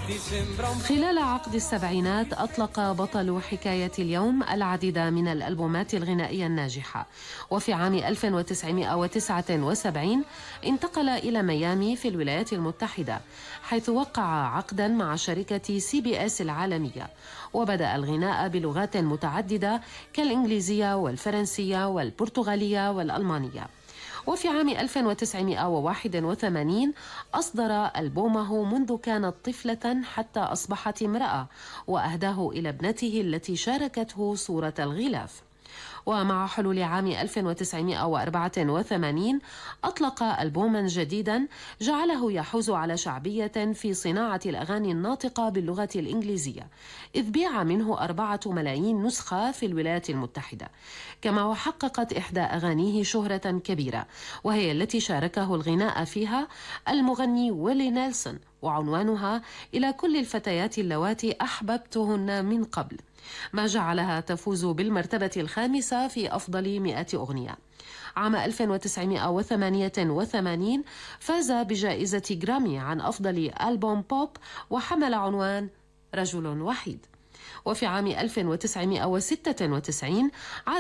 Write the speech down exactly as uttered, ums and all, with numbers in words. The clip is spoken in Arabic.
خلال عقد السبعينات أطلق بطل حكاية اليوم العديد من الألبومات الغنائية الناجحة، وفي عام ألف وتسعمائة وتسعة وسبعين انتقل إلى ميامي في الولايات المتحدة، حيث وقع عقدا مع شركة سي بي اس العالمية، وبدأ الغناء بلغات متعددة كالإنجليزية والفرنسية والبرتغالية والألمانية. وفي عام ألف وتسعمائة وواحد وثمانين أصدر ألبومه منذ كانت طفلة حتى أصبحت امرأة، وأهداه إلى ابنته التي شاركته صورة الغلاف. ومع حلول عام ألف وتسعمائة وأربعة وثمانين أطلق ألبوما جديدا جعله يحوز على شعبية في صناعة الأغاني الناطقة باللغة الإنجليزية، إذ بيع منه أربعة ملايين نسخة في الولايات المتحدة. كما وحققت إحدى أغانيه شهرة كبيرة، وهي التي شاركه الغناء فيها المغني ويلي نيلسون، وعنوانها إلى كل الفتيات اللواتي أحببتهن من قبل، ما جعلها تفوز بالمرتبة الخامسة في أفضل مئة أغنية. عام ألف وتسعمائة وثمانية وثمانين فاز بجائزة جرامي عن أفضل ألبوم بوب، وحمل عنوان رجل وحيد. وفي عام ألف وتسعمائة وستة وتسعين